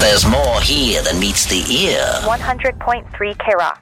There's more here than meets the ear. 100.3 K-Rock.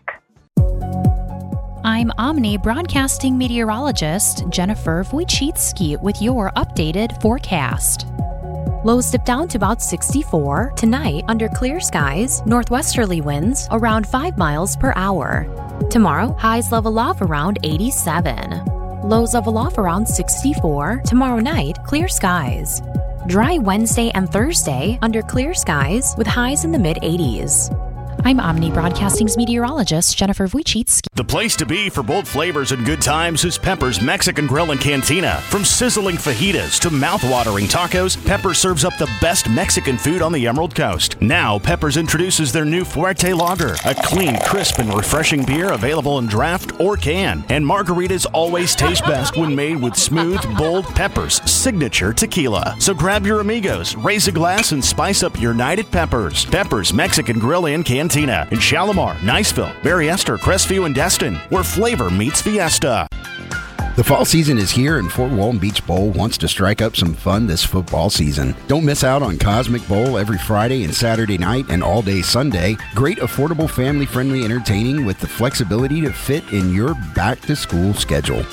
I'm Omni broadcasting meteorologist Jennifer Wojcicki with your updated forecast. Lows dip down to about 64 tonight under clear skies, northwesterly winds around 5 miles per hour. Tomorrow, highs level off around 87. Lows level off around 64. Tomorrow night, clear skies. Dry Wednesday and Thursday under clear skies with highs in the mid-80s. I'm Omni Broadcasting's meteorologist, Jennifer Wojcicki. The place to be for bold flavors and good times is Pepper's Mexican Grill and Cantina. From sizzling fajitas to mouth-watering tacos, Pepper serves up the best Mexican food on the Emerald Coast. Now, Pepper's introduces their new Fuerte Lager, a clean, crisp, and refreshing beer available in draft or can. And margaritas always taste best when made with smooth, bold Pepper's signature tequila. So grab your amigos, raise a glass, and spice up your night at Pepper's. Pepper's Mexican Grill and Cantina in Shalimar, Niceville, Berryester, Crestview, and Destin, where flavor meets fiesta. The fall season is here, and Fort Walton Beach Bowl wants to strike up some fun this football season. Don't miss out on Cosmic Bowl every Friday and Saturday night and all day Sunday. Great, affordable, family-friendly entertaining with the flexibility to fit in your back-to-school schedule.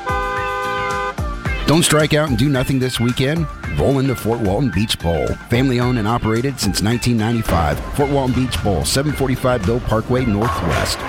Don't strike out and do nothing this weekend? Roll into Fort Walton Beach Bowl. Family owned and operated since 1995. Fort Walton Beach Bowl, 745 Bill Parkway Northwest.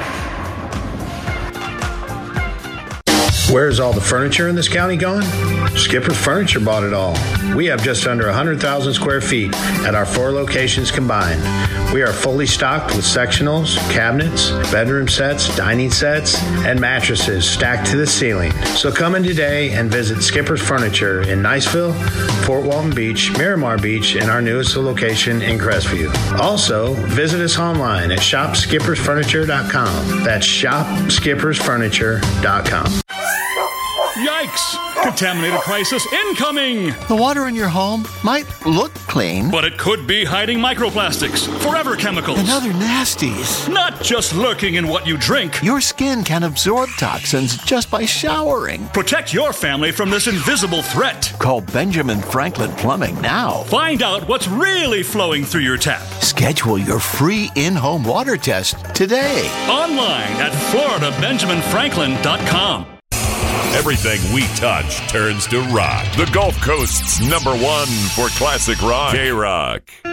Where's all the furniture in this county going? Skipper's Furniture bought it all. We have just under 100,000 square feet at our 4 locations combined. We are fully stocked with sectionals, cabinets, bedroom sets, dining sets, and mattresses stacked to the ceiling. So come in today and visit Skipper's Furniture in Niceville, Fort Walton Beach, Miramar Beach, and our newest location in Crestview. Also, visit us online at shopskippersfurniture.com. That's shopskippersfurniture.com. Yikes! Contaminated crisis incoming! The water in your home might look clean, but it could be hiding microplastics, forever chemicals, and other nasties. Not just lurking in what you drink. Your skin can absorb toxins just by showering. Protect your family from this invisible threat. Call Benjamin Franklin Plumbing now. Find out what's really flowing through your tap. Schedule your free in-home water test today. Online at FloridaBenjaminFranklin.com. Everything we touch turns to rock. The Gulf Coast's #1 for classic rock. K-Rock.